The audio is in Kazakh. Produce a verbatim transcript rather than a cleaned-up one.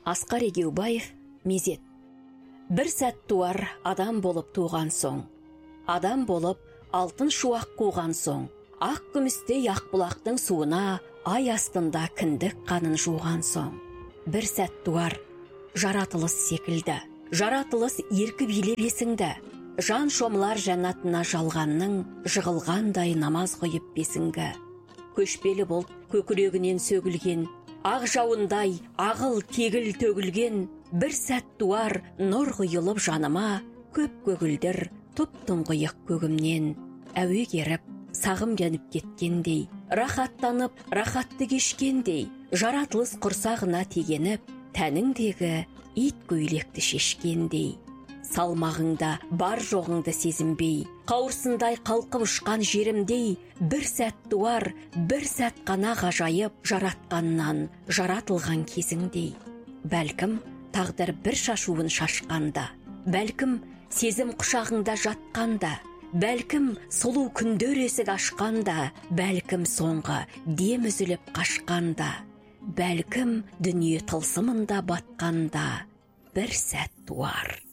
Асқар Егеубаев, мезет. Бір сәт туар адам болып туған соң, адам болып алтын шуақ қуған соң, ақ күмістей ақ бұлақтың суына ай астында кіндік қанын жуған соң. Бір сәт туар жаратылыс секілді, жаратылыс еркі билеп есіңді, жан шомлар жәннатына жалғанның жығылғандай намаз қойып бесіңгі. Көшпелі бұлт көкірегінен сөгілген, ақ жауындай ағыл тегіл төгілген, бір сәт туар нұр құйылып жаныма, көп көгілдір тұп-тұңғиық көгімнен. Әуе керіп, сағым кеніп кеткендей, рахаттанып, рахатты кешкендей, жаратылыс құрсағына тегеніп, тәніңдегі ит көйлекті шешкендей. Салмағыңда бар жоғыңды сезінбей, қауырсындай қалқып ұшқан жерімдей, бір сәт туар, бір сәт қана ғажайып жаратқаннан жаратылған кезіңдей. Бәлкім, тағдыр бір шашуын шашқанда, бәлкім, сезім құшағыңда жатқанда, бәлкім, сұлу күндер есік ашқанда, бәлкім, соңғы дем үзіліп қашқанда, бәлкім, дүние тылсымында батқанда, бір сәт туар.